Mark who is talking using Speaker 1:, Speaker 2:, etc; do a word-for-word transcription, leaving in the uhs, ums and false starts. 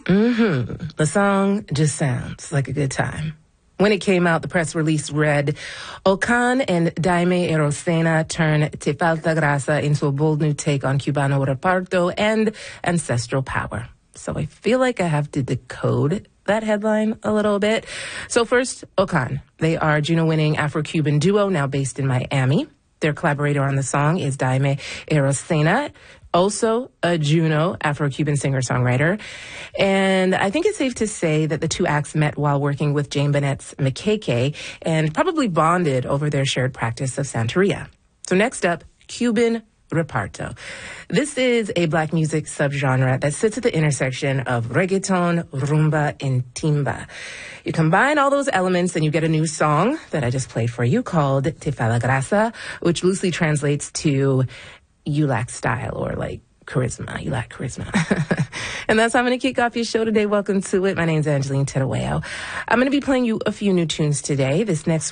Speaker 1: Mm-hmm. The song just sounds like a good time. When it came out, the press release read, Okan and Daime Erosena turn Te Falta Grasa into a bold new take on Cubano Reparto and ancestral power. So I feel like I have to decode that headline a little bit. So first, Okan. They are a Juno-winning Afro-Cuban duo now based in Miami. Their collaborator on the song is Daime Erosena, also a Juno Afro-Cuban singer-songwriter. And I think it's safe to say that the two acts met while working with Jane Bennett's Makeke and probably bonded over their shared practice of Santeria. So next up, Cuban Reparto. This is a black music subgenre that sits at the intersection of reggaeton, rumba, and timba. You combine all those elements and you get a new song that I just played for you called Te Falta Grasa, which loosely translates to you lack style or like charisma. You lack charisma. And that's how I'm going to kick off your show today. Welcome to it. My name's Angeline Tedaweo. I'm going to be playing you a few new tunes today. This next